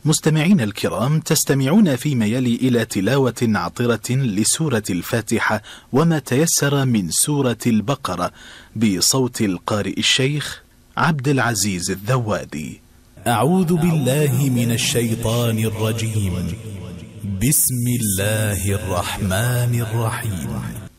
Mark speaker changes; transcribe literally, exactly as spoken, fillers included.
Speaker 1: مستمعين الكرام، تستمعون فيما يلي إلى تلاوة عطرة لسورة الفاتحة وما تيسر من سورة البقرة بصوت القارئ الشيخ عبد العزيز الذوادي.
Speaker 2: أعوذ بالله من الشيطان الرجيم. بسم الله الرحمن الرحيم.